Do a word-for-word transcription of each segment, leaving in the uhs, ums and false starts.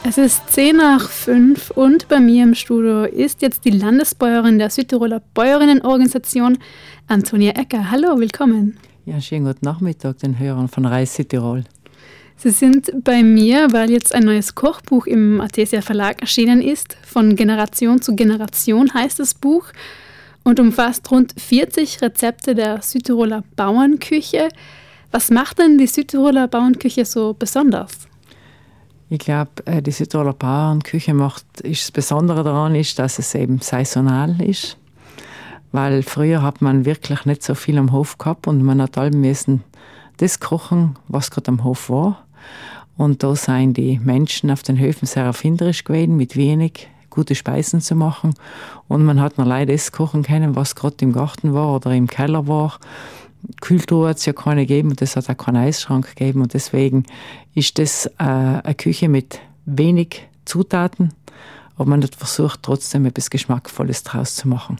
Es ist zehn nach fünf und bei mir im Studio ist jetzt die Landesbäuerin der Südtiroler Bäuerinnenorganisation, Antonia Ecker. Hallo, willkommen. Ja, schönen guten Nachmittag den Hörern von Reis Südtirol. Sie sind bei mir, weil jetzt ein neues Kochbuch im Athesia Verlag erschienen ist. Von Generation zu Generation heißt das Buch und umfasst rund vierzig Rezepte der Südtiroler Bauernküche. Was macht denn die Südtiroler Bauernküche so besonders? Ich glaube, die Südtiroler Bauernküche macht, ist das Besondere daran ist, dass es eben saisonal ist. Weil früher hat man wirklich nicht so viel am Hof gehabt und man hat allem müssen das kochen, was gerade am Hof war. Und da sind die Menschen auf den Höfen sehr erfinderisch gewesen, mit wenig gute Speisen zu machen. Und man hat nur leider das kochen können, was gerade im Garten war oder im Keller war. Kühltruhe hat es ja keine gegeben und es hat auch keinen Eisschrank gegeben. Und deswegen ist das äh, eine Küche mit wenig Zutaten, aber man hat versucht, trotzdem etwas Geschmackvolles draus zu machen.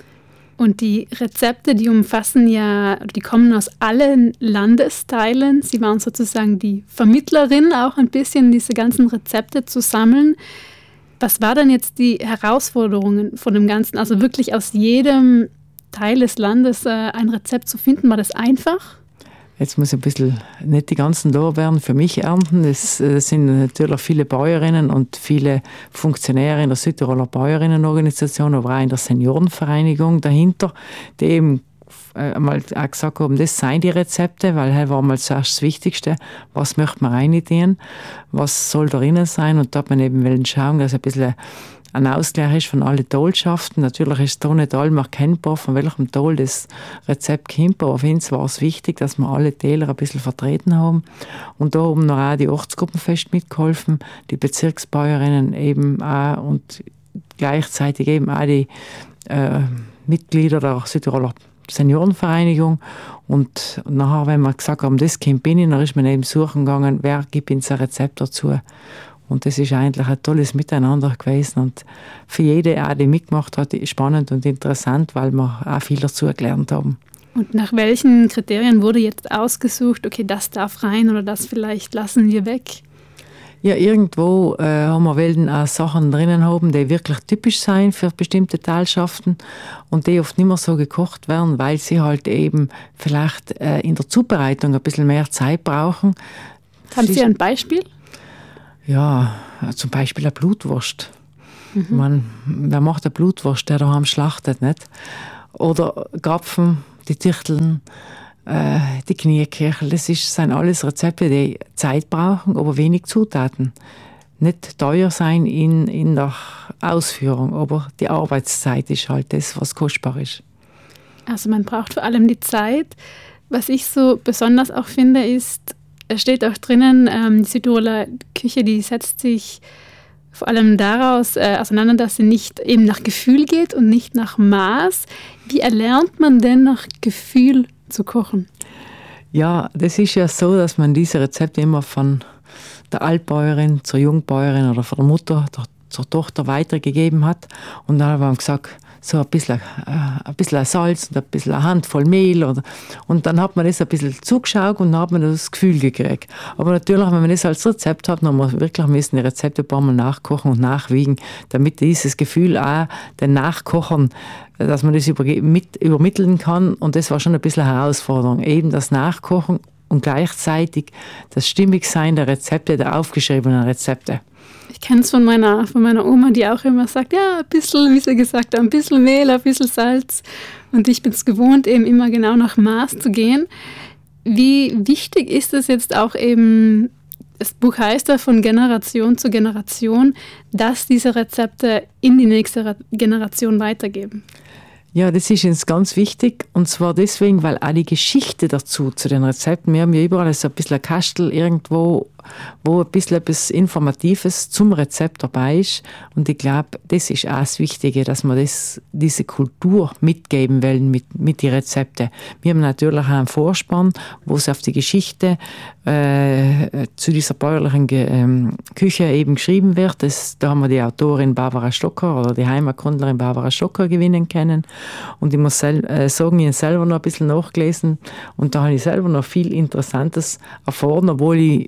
Und die Rezepte, die umfassen ja, die kommen aus allen Landesteilen. Sie waren sozusagen die Vermittlerin, auch ein bisschen diese ganzen Rezepte zu sammeln. Was war denn jetzt die Herausforderungen von dem Ganzen? Also wirklich aus jedem Teil des Landes äh, ein Rezept zu finden, war das einfach? Jetzt muss ich ein bisschen nicht die ganzen Lorbeeren für mich ernten. Es äh, sind natürlich viele Bäuerinnen und viele Funktionäre in der Südtiroler Bäuerinnenorganisation, aber auch in der Seniorenvereinigung dahinter, die eben äh, mal auch gesagt haben, das seien die Rezepte, weil das war mal zuerst das Wichtigste, was möchte man rein, was soll darin sein, und da hat man eben wollen schauen, dass ein bisschen ein Ausgleich ist von allen Tollschaften. Natürlich ist es da nicht allem erkennbar, von welchem Toll das Rezept kommt, aber auf jeden Fall war es wichtig, dass wir alle Täler ein bisschen vertreten haben. Und da haben noch auch die Ortsgruppenfest mitgeholfen, die Bezirksbäuerinnen eben auch und gleichzeitig eben auch die äh, Mitglieder der Südtiroler Seniorenvereinigung. Und nachher, wenn wir gesagt haben, das kommt bin ich, dann ist man eben suchen gegangen, wer gibt uns ein Rezept dazu. Und das ist eigentlich ein tolles Miteinander gewesen und für jede, auch die mitgemacht hat, spannend und interessant, weil wir auch viel dazu gelernt haben. Und nach welchen Kriterien wurde jetzt ausgesucht, okay, das darf rein oder das vielleicht lassen wir weg? Ja, irgendwo äh, haben wir wollen auch Sachen drinnen haben, die wirklich typisch sein für bestimmte Teilschaften und die oft nicht mehr so gekocht werden, weil sie halt eben vielleicht äh, in der Zubereitung ein bisschen mehr Zeit brauchen. Haben Sie ein Beispiel? Ja, zum Beispiel eine Blutwurst. Mhm. Man, wer macht eine Blutwurst, der daheim schlachtet, nicht? Oder Krapfen, die Tichteln, äh, die Kniekirchel, das ist, sind alles Rezepte, die Zeit brauchen, aber wenig Zutaten. Nicht teuer sein in, in der Ausführung, aber die Arbeitszeit ist halt das, was kostbar ist. Also man braucht vor allem die Zeit. Was ich so besonders auch finde, ist, es steht auch drinnen, ähm, die Südtiroler Küche, die setzt sich vor allem daraus äh, auseinander, dass sie nicht eben nach Gefühl geht und nicht nach Maß. Wie erlernt man denn nach Gefühl zu kochen? Ja, das ist ja so, dass man diese Rezepte immer von der Altbäuerin zur Jungbäuerin oder von der Mutter der, zur Tochter weitergegeben hat. Und dann haben wir gesagt, so ein bisschen, äh, ein bisschen Salz und ein bisschen eine Handvoll Mehl. Oder, und dann hat man das ein bisschen zugeschaut und dann hat man das Gefühl gekriegt. Aber natürlich, wenn man das als Rezept hat, dann muss man wirklich müssen die Rezepte ein paar Mal nachkochen und nachwiegen, damit dieses Gefühl auch den Nachkochern, dass man das überge- mit, übermitteln kann. Und das war schon ein bisschen eine Herausforderung. Eben das Nachkochen und gleichzeitig das Stimmigsein der Rezepte, der aufgeschriebenen Rezepte. Ich kenne es von meiner, von meiner Oma, die auch immer sagt, ja, ein bisschen, wie sie gesagt hat, ein bisschen Mehl, ein bisschen Salz. Und ich bin es gewohnt, eben immer genau nach Maß zu gehen. Wie wichtig ist es jetzt auch eben, das Buch heißt ja von Generation zu Generation, dass diese Rezepte in die nächste Generation weitergeben? Ja, das ist uns ganz wichtig, und zwar deswegen, weil auch die Geschichte dazu, zu den Rezepten, wir haben ja überall so ein bisschen ein Kastel irgendwo, wo ein bisschen etwas Informatives zum Rezept dabei ist, und ich glaube, das ist auch das Wichtige, dass wir das, diese Kultur mitgeben wollen mit, mit den Rezepten. Wir haben natürlich auch einen Vorspann, wo es auf die Geschichte äh, zu dieser bäuerlichen ähm, Küche eben geschrieben wird. Das, da haben wir die Autorin Barbara Stocker oder die Heimatgründlerin Barbara Stocker gewinnen können. Und ich muss sel- äh, sagen, ich habe selber noch ein bisschen nachgelesen und da habe ich selber noch viel Interessantes erfahren, obwohl ich mich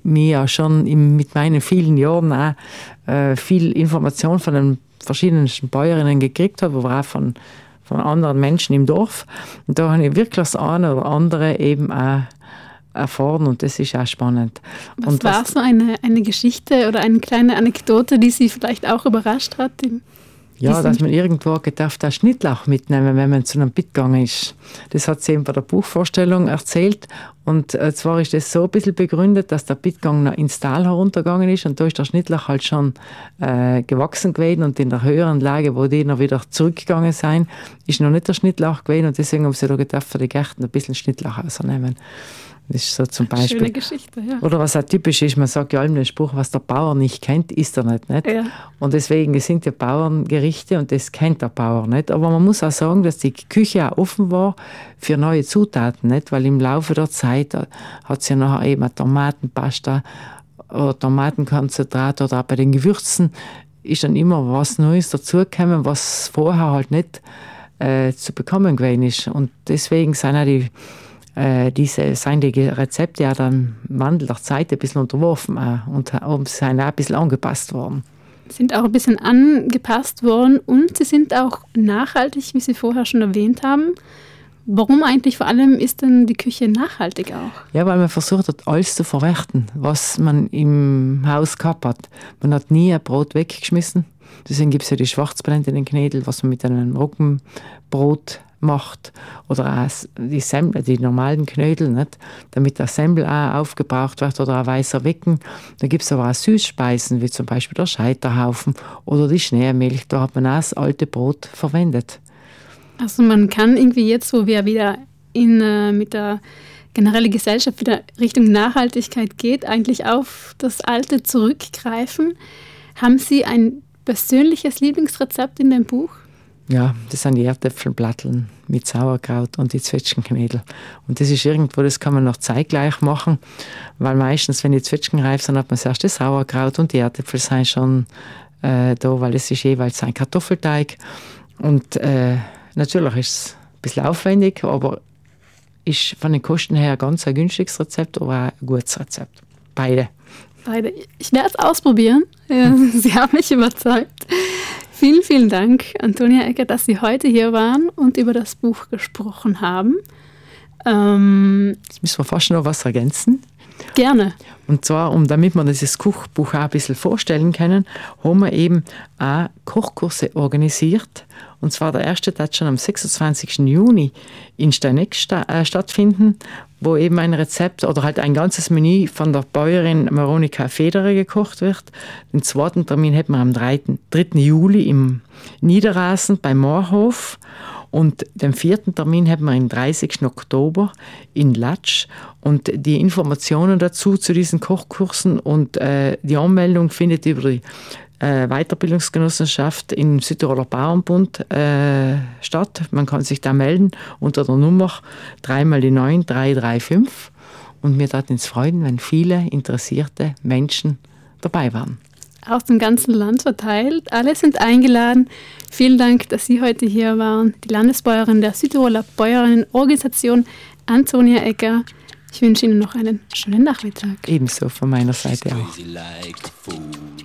da schon im, mit meinen vielen Jahren auch äh, viel Information von den verschiedensten Bäuerinnen gekriegt habe, aber auch von, von anderen Menschen im Dorf. Und da habe ich wirklich das eine oder andere eben auch erfahren und das ist auch spannend. Was und war so eine, eine Geschichte oder eine kleine Anekdote, die Sie vielleicht auch überrascht hat? Ja, dass man irgendwo gedacht hat, Schnittlauch mitnehmen, wenn man zu einem Bit gegangen ist. Das hat sie eben bei der Buchvorstellung erzählt. Und äh, zwar ist das so ein bisschen begründet, dass der Bittgang noch ins Tal heruntergegangen ist und da ist der Schnittlauch halt schon äh, gewachsen gewesen und in der höheren Lage, wo die noch wieder zurückgegangen sind, ist noch nicht der Schnittlauch gewesen und deswegen haben sie da gedacht, für die Gärten ein bisschen Schnittlauch rausnehmen. Das ist so zum Beispiel. Schöne Geschichte, ja. Oder was auch typisch ist, man sagt ja allem den Spruch, was der Bauer nicht kennt, isst er nicht. nicht? Ja. Und deswegen sind ja Bauerngerichte und das kennt der Bauer nicht. Aber man muss auch sagen, dass die Küche auch offen war für neue Zutaten, nicht? Weil im Laufe der Zeit hat es ja nachher eben eine Tomatenpasta oder Tomatenkonzentrat oder auch bei den Gewürzen ist dann immer was Neues dazugekommen, was vorher halt nicht äh, zu bekommen gewesen ist. Und deswegen sind auch die Äh, diese seien die Rezepte ja dann im Wandel der Zeit ein bisschen unterworfen äh, und sind auch ein bisschen angepasst worden. Sind auch ein bisschen angepasst worden und sie sind auch nachhaltig, wie Sie vorher schon erwähnt haben. Warum eigentlich vor allem ist denn die Küche nachhaltig auch? Ja, weil man versucht hat, alles zu verwerten, was man im Haus gehabt hat. Man hat nie ein Brot weggeschmissen. Deswegen gibt es ja die schwarzbrennenden Knädel, was man mit einem Roggenbrot macht oder auch die Semmel, die normalen Knödel, nicht? Damit der Semmel auch aufgebraucht wird oder ein weißer Wecken. Da gibt es aber auch Süßspeisen, wie zum Beispiel der Scheiterhaufen oder die Schneemilch. Da hat man auch das alte Brot verwendet. Also man kann irgendwie jetzt, wo wir wieder in, äh, mit der generellen Gesellschaft wieder Richtung Nachhaltigkeit geht, eigentlich auf das Alte zurückgreifen. Haben Sie ein persönliches Lieblingsrezept in dem Buch? Ja, das sind die Erdäpfelblatteln mit Sauerkraut und die Zwetschgenknödel. Und das ist irgendwo, das kann man noch zeitgleich machen, weil meistens, wenn die Zwetschgen reif sind, hat man zuerst das Sauerkraut und die Erdäpfel sind schon äh, da, weil es ist jeweils ein Kartoffelteig. Und äh, natürlich ist es ein bisschen aufwendig, aber ist von den Kosten her ganz ein günstiges Rezept, aber auch ein gutes Rezept. Beide. Beide. Ich werde es ausprobieren. Ja, Sie haben mich überzeugt. Vielen, vielen Dank, Antonia Egger, dass Sie heute hier waren und über das Buch gesprochen haben. Ähm, Jetzt müssen wir fast noch was ergänzen. Gerne. Und zwar, um, damit wir dieses Kochbuch auch ein bisschen vorstellen können, haben wir eben auch Kochkurse organisiert. Und zwar der erste wird schon am sechsundzwanzigsten Juni in Steineck sta- äh, stattfinden, wo eben ein Rezept oder halt ein ganzes Menü von der Bäuerin Veronika Federer gekocht wird. Den zweiten Termin hätten wir am dritten Juli im Niederrasen bei Moorhof. Und den vierten Termin haben wir am dreißigsten Oktober in Latsch. Und die Informationen dazu zu diesen Kochkursen und äh, die Anmeldung findet über die äh, Weiterbildungsgenossenschaft im Südtiroler Bauernbund äh, statt. Man kann sich da melden unter der Nummer drei mal die neun drei drei fünf. Und mir tat uns freuen, wenn viele interessierte Menschen dabei waren. Aus dem ganzen Land verteilt. Alle sind eingeladen. Vielen Dank, dass Sie heute hier waren. Die Landesbäuerin der Südtiroler Bäuerinnenorganisation, Antonia Egger. Ich wünsche Ihnen noch einen schönen Nachmittag. Ebenso von meiner Seite auch.